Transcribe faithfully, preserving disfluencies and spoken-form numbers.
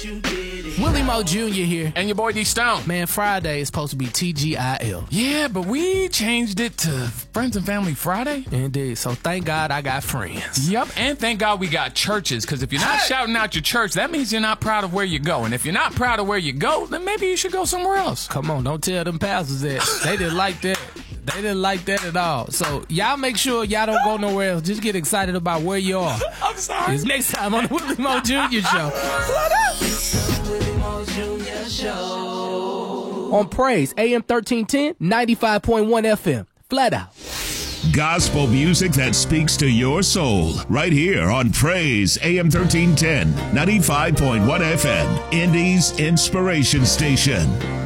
Willie Mo Junior here. And your boy D Stone. Man, Friday is supposed to be T G I L. Yeah, but we changed it to Friends and Family Friday. Indeed. So thank God I got friends. Yep, and thank God we got churches, because if you're not hey. shouting out your church, that means you're not proud of where you go. And if you're not proud of where you go, then maybe you should go somewhere else. Come on, don't tell them pastors that. They didn't like that. They didn't like that at all. So y'all make sure y'all don't go nowhere else. Just get excited about where you are. I'm sorry. It's next time on the Willie Mo Junior Show. What up? Willie Mo Junior Show. On Praise, A M thirteen ten, ninety-five point one F M. Flat out. Gospel music that speaks to your soul. Right here on Praise, A M thirteen ten, ninety-five point one F M. Indy's Inspiration Station.